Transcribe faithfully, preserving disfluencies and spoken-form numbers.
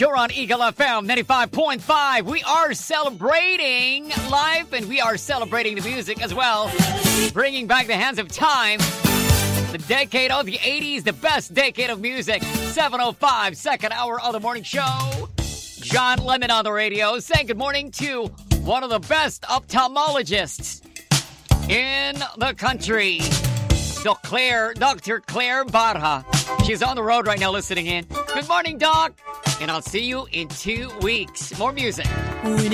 You're on Eagle F M ninety-five point five. We are celebrating life and we are celebrating the music as well. Bringing back the hands of time. The decade of the eighties, the best decade of music. seven oh five, second hour of the morning show. John Lemon on the radio saying good morning to one of the best ophthalmologists in the country. Doctor Doctor Claire Barha. She's on the road right now listening in. Good morning, Doc. And I'll see you in two weeks. More music.